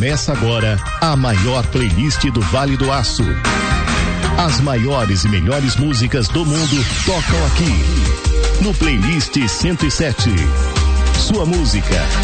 Começa agora a maior playlist do Vale do Aço. As maiores e melhores músicas do mundo tocam aqui no Playlist 107. Sua música,